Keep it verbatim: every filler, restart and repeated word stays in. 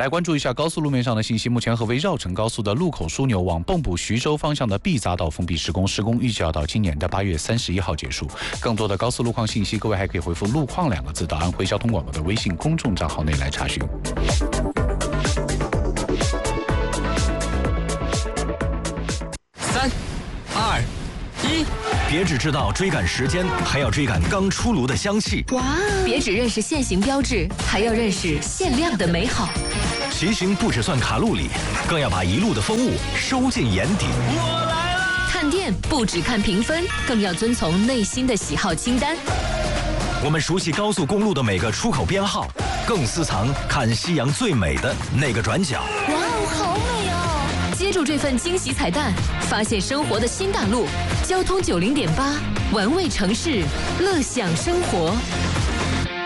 来关注一下高速路面上的信息。目前合肥绕城高速的路口枢纽往蚌埠徐州方向的 B 匝道封闭施工，施工预计要到今年的八月三十一号结束。更多的高速路况信息，各位还可以回复路况两个字到安徽交通广播的微信公众账号内来查询。 三二一， 别只知道追赶时间，还要追赶刚出炉的香气。 哇！别只认识限行标志，还要认识限量的美好。 骑行不只算卡路里，更要把一路的风物收进眼底。 我来了！ 看店不只看评分，更要遵从内心的喜好清单。 我们熟悉高速公路的每个出口编号，更私藏看夕阳最美的那个转角。 哇哦，好美哦！接住这份惊喜彩蛋，发现生活的新大陆。交通九零点八，玩味城市，乐享生活。